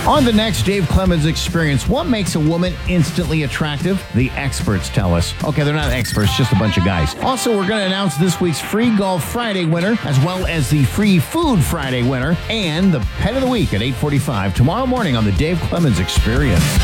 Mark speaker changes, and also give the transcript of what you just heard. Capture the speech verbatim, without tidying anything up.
Speaker 1: On the next Dave Clemens Experience, what makes a woman instantly attractive? The experts tell us. Okay, they're not experts, just a bunch of guys. Also, we're going to announce this week's Free Golf Friday winner, as well as the Free Food Friday winner, and the Pet of the Week at eight forty-five tomorrow morning on the Dave Clemens Experience.